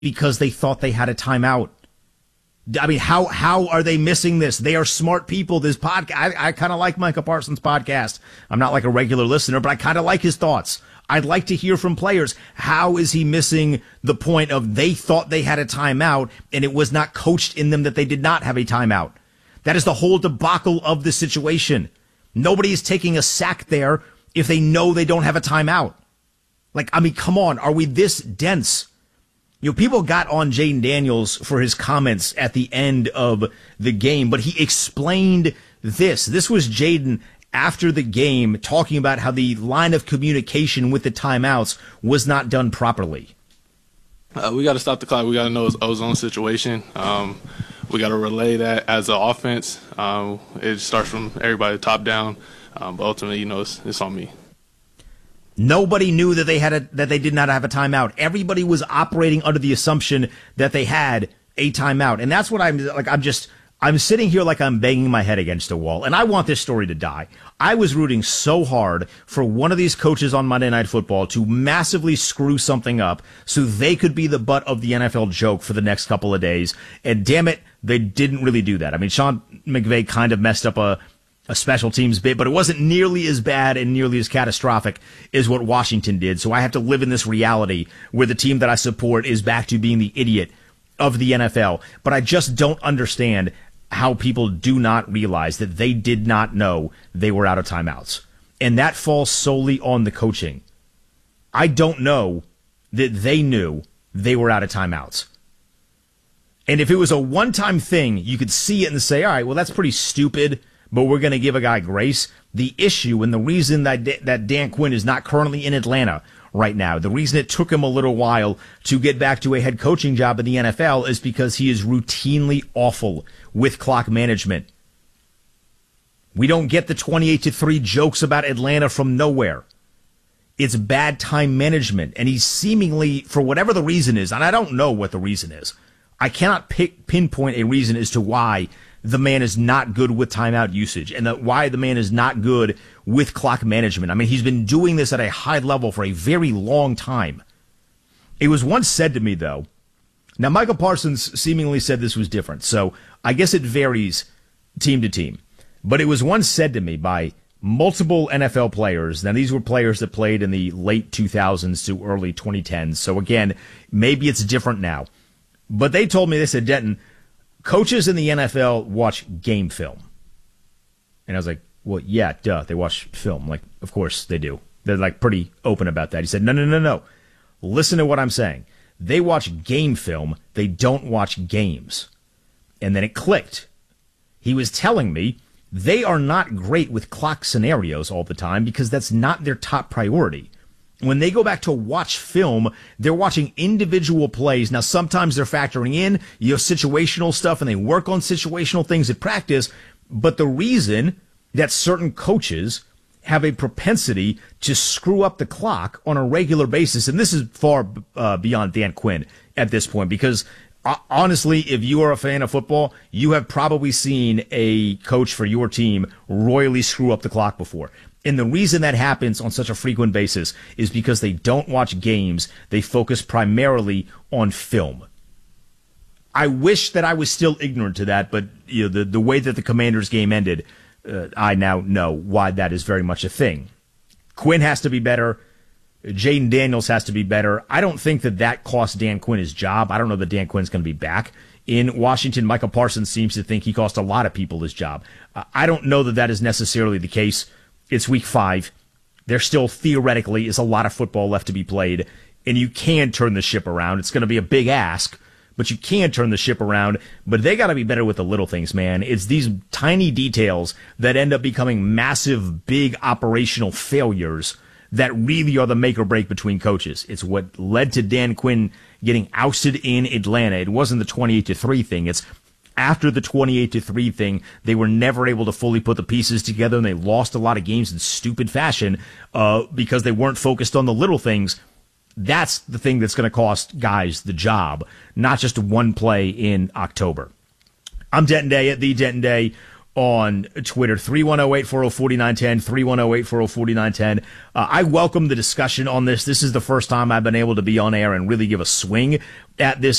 because they thought they had a timeout. I mean, how are they missing this? They are smart people. This podcast, I kind of like Micah Parsons' podcast. I'm not like a regular listener, but I kind of like his thoughts. I'd like to hear from players. How is he missing the point of they thought they had a timeout and it was not coached in them that they did not have a timeout? That is the whole debacle of the situation. Nobody is taking a sack there if they know they don't have a timeout. Like, I mean, come on. Are we this dense? You know, people got on Jayden Daniels for his comments at the end of the game, but he explained this. This was Jayden after the game talking about how the line of communication with the timeouts was not done properly. We got to stop the clock. We got to know it's ozone situation. We got to relay that as an offense. It starts from everybody top down, but ultimately, you know, it's on me. Nobody knew that they did not have a timeout. Everybody was operating under the assumption that they had a timeout, and that's what I'm sitting here like I'm banging my head against a wall, and I want this story to die. I was rooting so hard for one of these coaches on Monday Night Football to massively screw something up so they could be the butt of the NFL joke for the next couple of days, and damn it, they didn't really do that. I mean, Sean McVay kind of messed up a special teams bit, but it wasn't nearly as bad and nearly as catastrophic as what Washington did, so I have to live in this reality where the team that I support is back to being the idiot of the NFL. But I just don't understand how people do not realize that they did not know they were out of timeouts. And that falls solely on the coaching. I don't know that they knew they were out of timeouts. And if it was a one-time thing, you could see it and say, all right, well, that's pretty stupid, but we're going to give a guy grace. The issue and the reason that Dan Quinn is not currently in Atlanta right now, the reason it took him a little while to get back to a head coaching job in the NFL is because he is routinely awful with clock management. We don't get the 28-3 jokes about Atlanta from nowhere. It's bad time management, and he's seemingly, for whatever the reason is, and I don't know what the reason is, I cannot pinpoint a reason as to why the man is not good with timeout usage and why the man is not good with clock management. I mean, he's been doing this at a high level for a very long time. It was once said to me, though, now Michael Parsons seemingly said this was different, so I guess it varies team to team. But it was once said to me by multiple NFL players. Now, these were players that played in the late 2000s to early 2010s. So, again, maybe it's different now. But they told me, they said, Denton, coaches in the NFL watch game film. And I was like, well, yeah, duh, they watch film. Like, of course they do. They're like pretty open about that. He said, no. Listen to what I'm saying. They watch game film. They don't watch games. And then it clicked. He was telling me they are not great with clock scenarios all the time because that's not their top priority. When they go back to watch film, they're watching individual plays. Now, sometimes they're factoring in, situational stuff, and they work on situational things at practice. But the reason that certain coaches have a propensity to screw up the clock on a regular basis, and this is far beyond Dan Quinn at this point, because honestly, if you are a fan of football, you have probably seen a coach for your team royally screw up the clock before. And the reason that happens on such a frequent basis is because they don't watch games. They focus primarily on film. I wish that I was still ignorant to that, but the way that the Commanders game ended, I now know why that is very much a thing. Quinn has to be better. Jayden Daniels has to be better. I don't think that cost Dan Quinn his job. I don't know that Dan Quinn's going to be back in Washington. Michael Parsons seems to think he cost a lot of people his job. I don't know that is necessarily the case. It's week 5. There still theoretically is a lot of football left to be played, and you can turn the ship around. It's going to be a big ask, but you can turn the ship around. But they got to be better with the little things, man. It's these tiny details that end up becoming massive, big operational failures that really are the make or break between coaches. It's what led to Dan Quinn getting ousted in Atlanta. It wasn't the 28-3 thing. It's after the 28-3 thing, they were never able to fully put the pieces together, and they lost a lot of games in stupid fashion because they weren't focused on the little things. That's the thing that's going to cost guys the job, not just one play in October. I'm Denton Day at the Denton Day on Twitter, 310-840-4910, 310-840-4910. I welcome the discussion on this. This is the first time I've been able to be on air and really give a swing at this